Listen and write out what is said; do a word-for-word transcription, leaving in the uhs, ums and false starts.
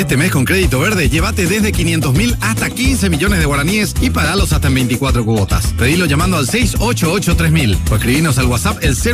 Este mes con Crédito Verde, llévate desde quinientos mil hasta quince millones de guaraníes y pagalos hasta en veinticuatro cuotas. Pedilo llamando al seis ocho ocho tres mil o escribinos al WhatsApp el cero